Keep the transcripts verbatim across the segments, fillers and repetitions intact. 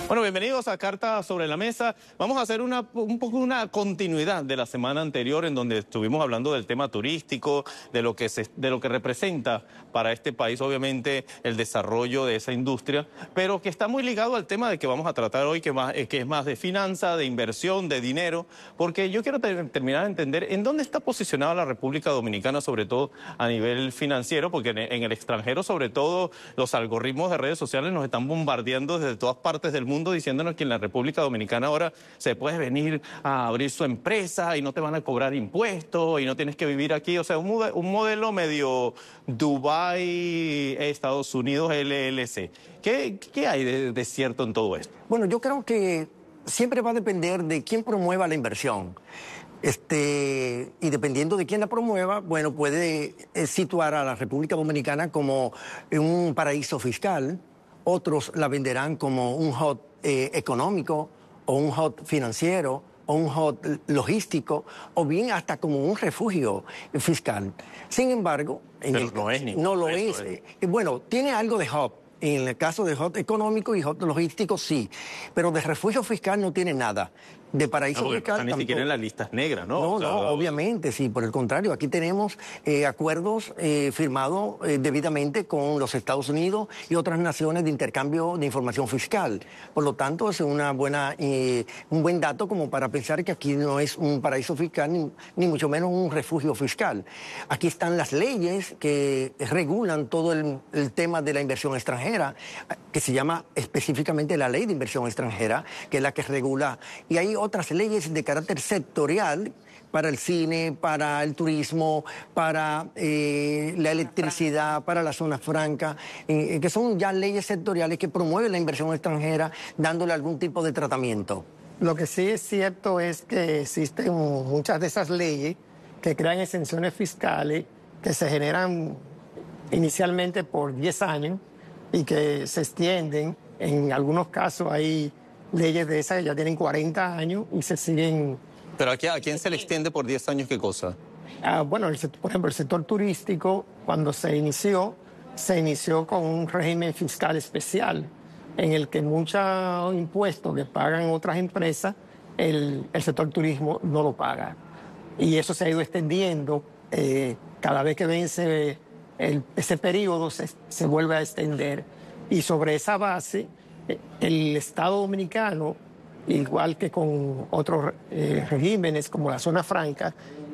Bueno, bienvenidos a Carta sobre la Mesa. Vamos a hacer una, un poco una continuidad de la semana anterior en donde estuvimos hablando del tema turístico, de lo que se, de lo que representa para este país, obviamente, el desarrollo de esa industria, pero que está muy ligado al tema de que vamos a tratar hoy, que, más, que es más de finanza, de inversión, de dinero, porque yo quiero ter terminar de entender en dónde está posicionada la República Dominicana, sobre todo a nivel financiero, porque en, en el extranjero, sobre todo, los algoritmos de redes sociales nos están bombardeando desde todas partes del mundo, diciéndonos que en la República Dominicana ahora se puede venir a abrir su empresa y no te van a cobrar impuestos y no tienes que vivir aquí. O sea, un, un modelo medio Dubái, Estados Unidos, L L C. ¿Qué, qué hay de, de cierto en todo esto? Bueno, yo creo que siempre va a depender de quién promueva la inversión. Este, y dependiendo de quién la promueva, bueno, puede eh, situar a la República Dominicana como un paraíso fiscal. Otros la venderán como un hub eh, económico o un hub financiero o un hub logístico o bien hasta como un refugio fiscal. Sin embargo, en Pero el, no es ni no lo eso, es. es. Bueno, tiene algo de hub. En el caso de hub económico y hub logístico, sí. Pero de refugio fiscal no tiene nada. De paraíso no, fiscal no ni siquiera en las listas negras, ¿no? No, o sea, no, obviamente, sí. Por el contrario, aquí tenemos eh, acuerdos eh, firmados eh, debidamente con los Estados Unidos y otras naciones de intercambio de información fiscal. Por lo tanto, es una buena, eh, un buen dato como para pensar que aquí no es un paraíso fiscal, ni, ni mucho menos un refugio fiscal. Aquí están las leyes que regulan todo el, el tema de la inversión extranjera, que se llama específicamente la Ley de Inversión Extranjera, que es la que regula. Y hay otras leyes de carácter sectorial para el cine, para el turismo, para eh, la electricidad, para la zona franca, eh, que son ya leyes sectoriales que promueven la inversión extranjera dándole algún tipo de tratamiento. Lo que sí es cierto es que existen muchas de esas leyes que crean exenciones fiscales que se generan inicialmente por diez años y que se extienden. En algunos casos hay leyes de esas que ya tienen cuarenta años y se siguen... Pero aquí, ¿a quién se le extiende por diez años qué cosa? Ah, bueno, el, por ejemplo, el sector turístico, cuando se inició, se inició con un régimen fiscal especial en el que muchos impuestos que pagan otras empresas, el, el sector turismo no lo paga. Y eso se ha ido extendiendo. Eh, cada vez que vence el, ese periodo, se, se vuelve a extender. Y sobre esa base, el Estado Dominicano, igual que con otros eh, regímenes como la zona franca,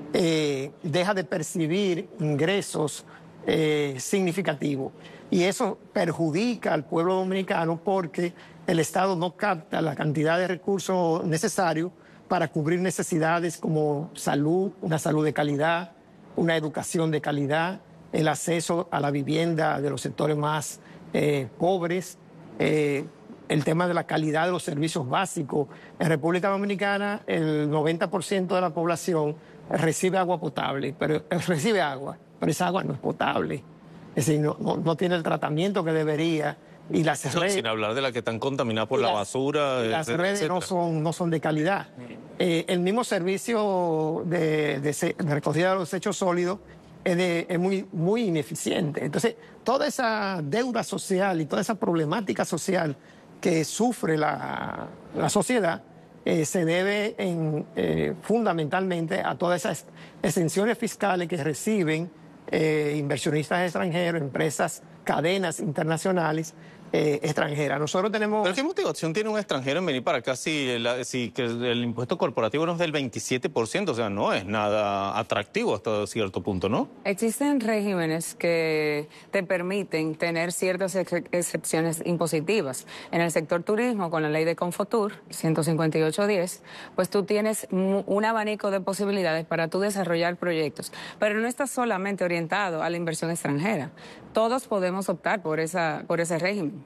eh, deja de percibir ingresos eh, significativos. Y eso perjudica al pueblo dominicano porque el Estado no capta la cantidad de recursos necesarios para cubrir necesidades como salud, una salud de calidad, una educación de calidad, el acceso a la vivienda de los sectores más eh, pobres, eh, el tema de la calidad de los servicios básicos. En República Dominicana el noventa por ciento de la población recibe agua potable, pero recibe agua, pero esa agua no es potable. Es decir, no, no, no tiene el tratamiento que debería. Y las no, redes, sin hablar de la que están contaminadas por la las, basura. Las redes no son, no son de calidad. Eh, el mismo servicio de, de, de recogida de los desechos sólidos es, de, es muy, muy ineficiente. Entonces, toda esa deuda social y toda esa problemática social que sufre la, la sociedad eh, se debe en, eh, fundamentalmente a todas esas exenciones fiscales que reciben eh, inversionistas extranjeros, empresas, cadenas internacionales eh, extranjeras. Nosotros tenemos... ¿Pero qué motivación tiene un extranjero en venir para acá si, el, si que el impuesto corporativo no es del veintisiete por ciento? O sea, no es nada atractivo hasta cierto punto, ¿no? Existen regímenes que te permiten tener ciertas ex excepciones impositivas. En el sector turismo, con la ley de Confotur, ciento cincuenta y ocho diez, pues tú tienes un abanico de posibilidades para tú desarrollar proyectos. Pero no estás solamente orientado a la inversión extranjera. Todos podemos optar por, esa, por ese régimen.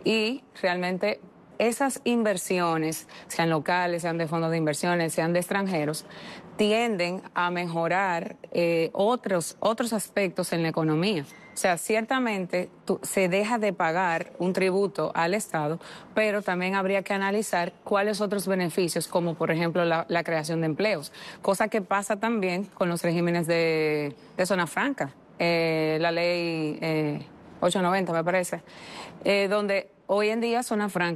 Y realmente esas inversiones, sean locales, sean de fondos de inversiones, sean de extranjeros, tienden a mejorar eh, otros, otros aspectos en la economía. O sea, ciertamente tú, se deja de pagar un tributo al Estado, pero también habría que analizar cuáles otros beneficios, como por ejemplo la, la creación de empleos, cosa que pasa también con los regímenes de, de zona franca. Eh, la ley eh, ochocientos noventa, me parece, eh, donde hoy en día Zona Franca